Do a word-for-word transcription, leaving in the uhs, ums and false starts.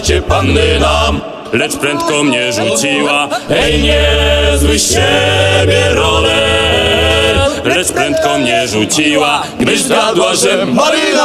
cię panny nam, lecz prędko mnie rzuciła. Hej, niezły z siebie roler, lecz prędko mnie rzuciła, gdyż zgadła, że Maryna